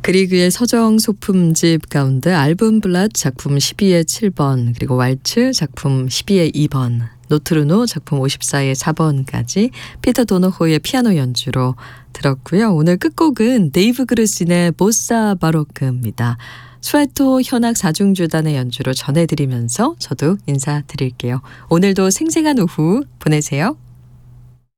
그리그의 서정 소품집 가운데 알븐블랏 작품 12의 7번, 그리고 왈츠 작품 12의 2번, 노트르노 작품 54의 4번까지 피터 도너호의 피아노 연주로 들었고요. 오늘 끝곡은 데이브 그루신의 보사 바로크입니다. 수에토 현악 사중주단의 연주로 전해드리면서 저도 인사드릴게요. 오늘도 생생한 오후 보내세요.